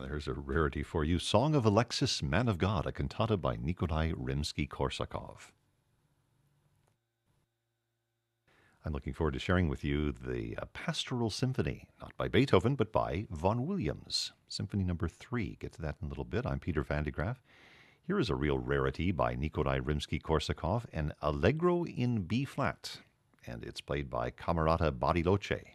There's a rarity for you. Song of Alexis, Man of God, a cantata by Nikolai Rimsky-Korsakov. I'm looking forward to sharing with you the Pastoral Symphony, not by Beethoven, but by Vaughan Williams. Symphony number 3. Get to that in a little bit. I'm Peter Van de Graaff. Here is a real rarity by Nikolai Rimsky-Korsakov, an Allegro in B-flat, and it's played by Camerata Bariloche.